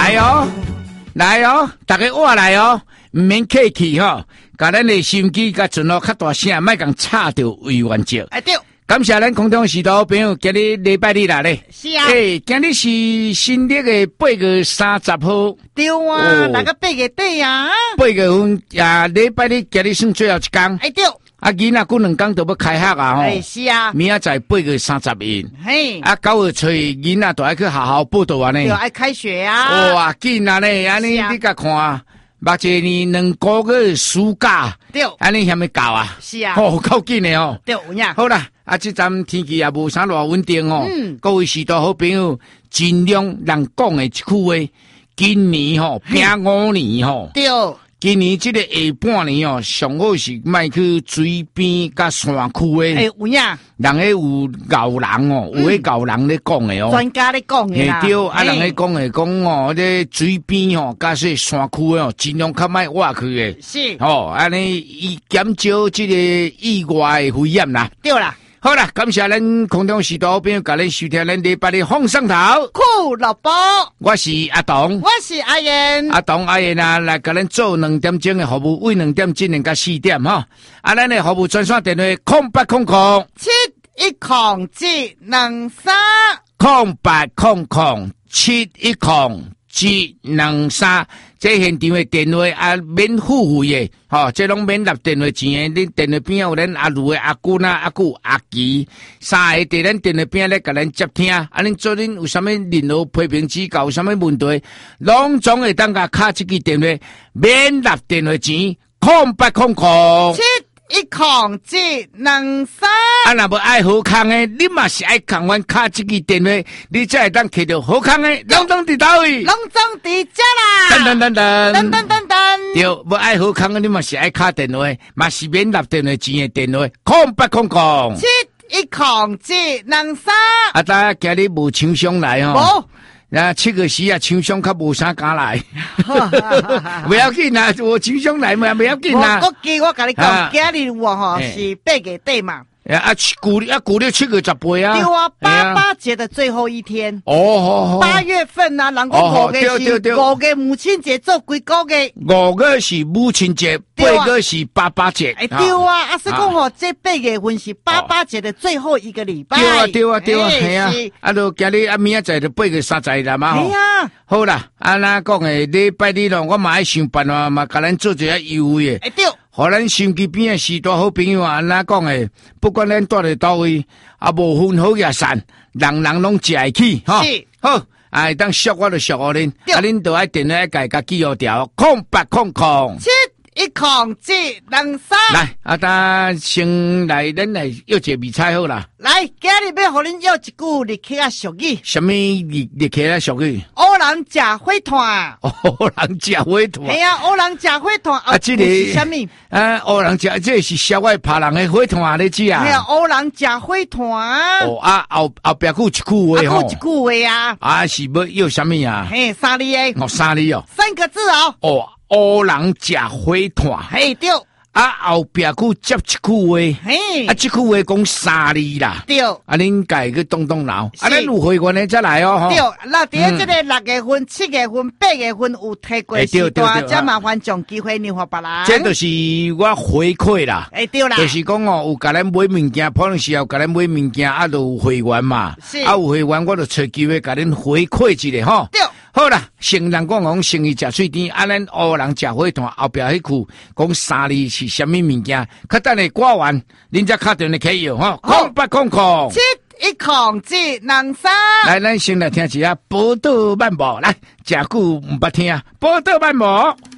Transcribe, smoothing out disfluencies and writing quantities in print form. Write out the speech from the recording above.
来哦，来哦，大家我来哦，唔免客气吼，甲咱的收音机甲存到较大声，莫共吵着委员照。 哎对， 感谢咱空中许多朋友，今日礼拜日啦咧。 是啊。 今日是新历的8月30号。 对啊，那个8月底啊。 8月份啊，礼拜日今日算最后一天。 哎对。 啊，囡仔过2天就要开学啊吼。 哎是啊。 明仔载8月30日。 嘿。 啊，9月初囡仔都爱去好好报道啊呢。 就爱开学啊。 哇，紧啊呢，安尼你甲看。目一年2个月暑假， 对， 安尼虾米搞啊？ 是啊， 哦，够紧的哦。 对，有影。 好啦，啊，这阵天气也无啥偌稳定哦。各位许多好朋友，尽量人讲的一句话，今年吼拼5年吼。 对。 今年这个下半年哦，上好是莫去水边甲山区的。 有影。 人迄有牛人哦，有迄牛人咧讲的哦。 专家咧讲的啦。 对，啊，人咧讲的讲哦，这水边哦，甲说山区哦，尽量较莫挖去的。 是。 哦，安尼以减少这个意外的风险啦。 对啦。 好啦，感谢咱空中许多朋友甲咱收听咱礼拜日放上头。 酷老婆， 我是阿东， 我是阿燕。 阿东阿燕啊，来甲咱做2点钟的服务，为2点钟到4点哈。啊，咱的服务专线电话0800710723，这现场的电话啊，免付费的，吼，这拢免纳电话钱的。恁电话边有咱阿卢的阿姑呐、阿姑、阿吉，3个伫咱电话边咧，甲咱接听。啊，恁做恁有啥物任何批评指教，有啥物问题，拢总会当甲卡这支电话，免纳电话钱，0800710723。啊，若无爱好康的，你嘛是爱共阮卡这支电话，你才会当摕到好康的，拢总伫倒位？ 拢总伫遮啦！噔。 对，无爱好康的，你嘛是爱卡电话，嘛是免纳电话钱的电话，0800710723。啊，大家今日无厂商来吼。无。那7月时啊，厂商较无啥敢来，不要紧啦，我厂商来嘛，不要紧啦。 我甲你讲，今日我吼是8月底嘛。 古历7月18啊。 对啊，88节的最后一天。 哦 ，8月份啊，人讲5月是5月母亲节，做几个月 ？5月是母亲节，8月是88节。 哎，对啊，啊，所以讲吼，这8月份是88节的最后一个礼拜。 对啊，系啊。啊，就今日啊，明仔载就8月30日啦嘛。 系啊。 好啦，啊，咱讲诶，礼拜日咯，我嘛爱想办法嘛，甲咱做一下优惠诶。 哎，对。 互咱手机边诶许多好朋友啊，咱讲诶，不管咱住伫倒位，啊无分好也散，人拢食会起，哈。 是。 好，啊，当俗我就俗互恁，啊，恁都爱电话甲记号条0800710723。来，啊，咱先来，咱来要一个味菜好啦。 来，今日要互恁要一句日客啊俗语。 什么日客啊俗语？ 乌人食火炭。 乌人食火炭。 系啊，乌人食火炭。 啊，这个是什么？ 乌人食，这是烧坏别人的火炭，你知啊？ 系啊，乌人食火炭。 哦，啊，后壁有一句话吼。 有一句话啊。 啊，是要什么啊？ 嘿，3字的。 哦，3字哦。 3个字哦。 哦，乌人食火炭。 嘿，对。 啊，后壁佫接一句话， 嘿， 啊，这句话讲3字啦， 对， 啊，恁家去动脑，啊，咱有会员的再来哦， 对，那伫这个6月份、7月份、8月份有提过时段，再麻烦将机会留互别人。 这就是我回馈啦， 对啦， 就是讲哦，有甲咱买物件，可能时候甲咱买物件，啊，就有会员嘛， 是， 啊，有会员我就找机会甲恁回馈一下吼。 对。 好啦，成人讲生意食水甜，啊，咱乌人食火炭，后壁迄句讲3字是什么物件？较等下挂完，恁才敲电话起哟吼 ，0800710723。 来，咱先来听一下《宝岛漫步》，来，真久毋捌听《宝岛漫步》。